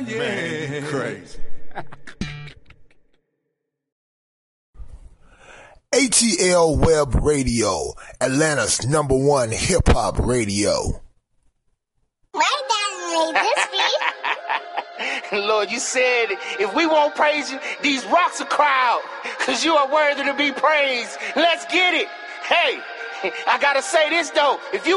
yeah. Man, crazy. ATL Web Radio, Atlanta's #1 hip-hop radio. My dad made this beat. Lord, you said if we won't praise you, these rocks will cry out, because you are worthy to be praised. Let's get it. Hey, I got to say this, though. If you